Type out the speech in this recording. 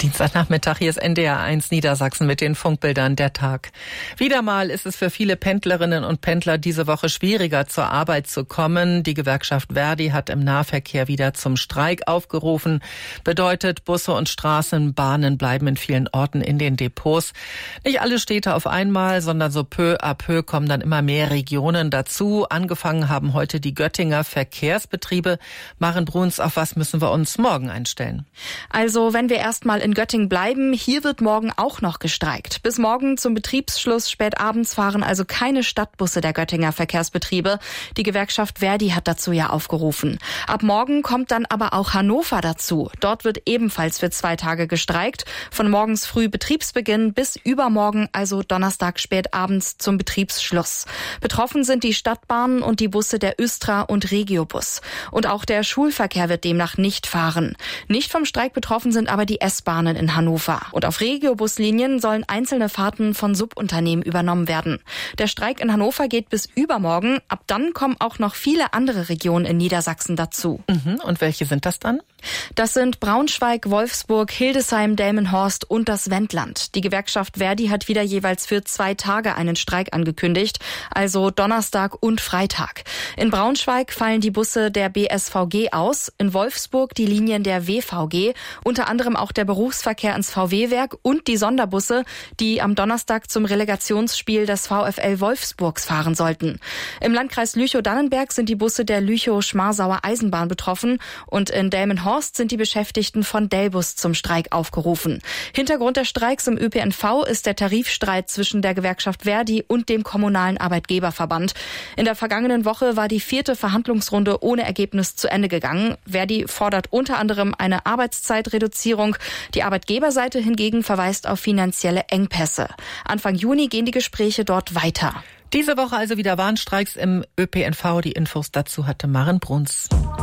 Dienstagnachmittag, hier ist NDR 1 Niedersachsen mit den Funkbildern der Tag. Wieder mal ist es für viele Pendlerinnen und Pendler diese Woche schwieriger, zur Arbeit zu kommen. Die Gewerkschaft ver.di hat im Nahverkehr wieder zum Streik aufgerufen. Bedeutet, Busse und Straßenbahnen bleiben in vielen Orten in den Depots. Nicht alle Städte auf einmal, sondern so peu à peu kommen dann immer mehr Regionen dazu. Angefangen haben heute die Göttinger Verkehrsbetriebe. Maren Bruns, auf was müssen wir uns morgen einstellen? Also, wenn wir erstmal in Göttingen bleiben, hier wird morgen auch noch gestreikt. Bis morgen zum Betriebsschluss spät abends fahren also keine Stadtbusse der Göttinger Verkehrsbetriebe. Die Gewerkschaft ver.di hat dazu ja aufgerufen. Ab morgen kommt dann aber auch Hannover dazu. Dort wird ebenfalls für 2 Tage gestreikt. Von morgens früh Betriebsbeginn bis übermorgen, also Donnerstag spät abends zum Betriebsschluss. Betroffen sind die Stadtbahnen und die Busse der Östra und Regiobus. Und auch der Schulverkehr wird demnach nicht fahren. Nicht vom Streik betroffen sind aber die S-Bahnen in Hannover. Und auf Regiobuslinien sollen einzelne Fahrten von Subunternehmen übernommen werden. Der Streik in Hannover geht bis übermorgen. Ab dann kommen auch noch viele andere Regionen in Niedersachsen dazu. Und welche sind das dann? Das sind Braunschweig, Wolfsburg, Hildesheim, Delmenhorst und das Wendland. Die Gewerkschaft ver.di hat wieder jeweils für 2 Tage einen Streik angekündigt, also Donnerstag und Freitag. In Braunschweig fallen die Busse der BSVG aus, in Wolfsburg die Linien der WVG, unter anderem auch der Berufsverkehr ins VW-Werk und die Sonderbusse, die am Donnerstag zum Relegationsspiel des VfL Wolfsburgs fahren sollten. Im Landkreis Lüchow-Dannenberg sind die Busse der Lüchow-Schmarsauer Eisenbahn betroffen und in Delmenhorst sind die Beschäftigten von Delbus zum Streik aufgerufen. Hintergrund der Streiks im ÖPNV ist der Tarifstreit zwischen der Gewerkschaft ver.di und dem kommunalen Arbeitgeberverband. In der vergangenen Woche war die 4. Verhandlungsrunde ohne Ergebnis zu Ende gegangen. ver.di fordert unter anderem eine Arbeitszeitreduzierung. Die Arbeitgeberseite hingegen verweist auf finanzielle Engpässe. Anfang Juni gehen die Gespräche dort weiter. Diese Woche also wieder Warnstreiks im ÖPNV. Die Infos dazu hatte Maren Bruns.